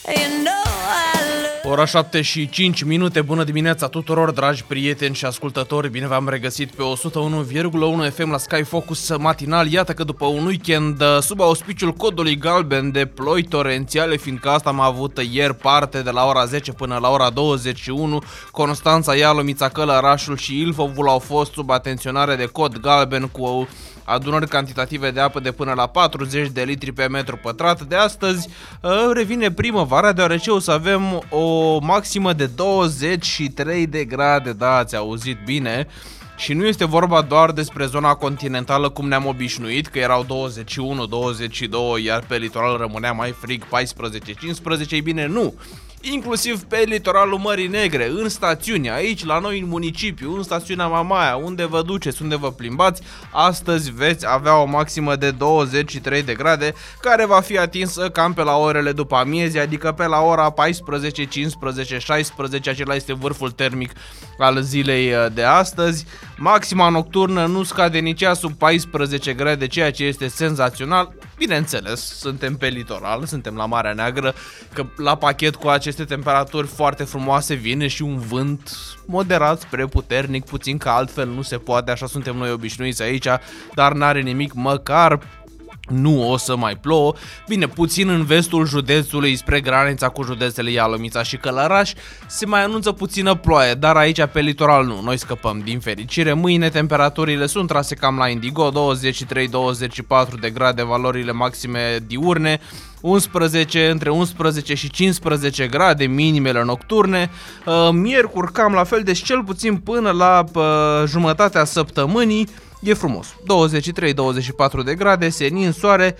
Ora 7 și 5 minute, bună dimineața tuturor, dragi prieteni și ascultători, bine v-am regăsit pe 101,1 FM la Sky Focus matinal. Iată că după un weekend sub auspiciul codului galben de ploi torențiale, fiindcă asta am avut ieri parte de la ora 10 până la ora 21, Constanța, Ialomița, Călărașul și Ilfovul au fost sub atenționare de cod galben cu adunări cantitative de apă de până la 40 de litri pe metru pătrat. De astăzi revine primăvara, deoarece o să avem o maximă de 23 de grade, da, ați auzit bine. Și nu este vorba doar despre zona continentală cum ne-am obișnuit, că erau 21, 22, iar pe litoral rămânea mai frig 14, 15, ei bine, nu. Inclusiv pe litoralul Mării Negre, în stațiuni, aici la noi în municipiu, în stațiunea Mamaia, unde vă duceți, unde vă plimbați, astăzi veți avea o maximă de 23 de grade, care va fi atinsă cam pe la orele după amiezii, adică pe la ora 14, 15, 16, acela este vârful termic al zilei de astăzi. Maxima nocturnă nu scade nici ea sub 14 grade, ceea ce este senzațional. Bineînțeles, suntem pe litoral, suntem la Marea Neagră, că la pachet cu aceste temperaturi foarte frumoase vine și un vânt moderat spre puternic, puțin că altfel nu se poate, așa suntem noi obișnuiți aici, dar n-are nimic, măcar nu o să mai plouă. Bine, puțin în vestul județului, spre granița cu județele Ialomița și Călăraș, se mai anunță puțină ploaie, dar aici pe litoral nu, noi scăpăm din fericire. Mâine temperaturile sunt trase cam la indigo, 23-24 de grade valorile maxime diurne, între 11 și 15 grade minimele nocturne. Miercuri cam la fel, deci cel puțin până la jumătatea săptămânii e frumos, 23-24 de grade, senin, soare.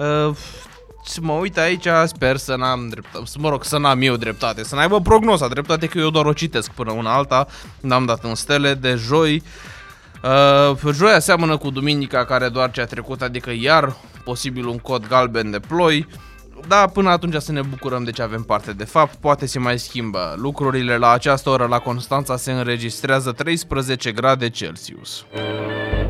Mă uit aici, sper să n-am dreptate, să n-am eu dreptate, să n-aibă prognoza dreptate, că eu doar o citesc până una alta, n-am dat în stele. De joi, joia seamănă cu duminica care doar ce a trecut, adică iar posibil un cod galben de ploi. Da, până atunci să ne bucurăm de ce avem parte de fapt, poate se mai schimbă lucrurile. La această oră la Constanța se înregistrează 13 grade Celsius.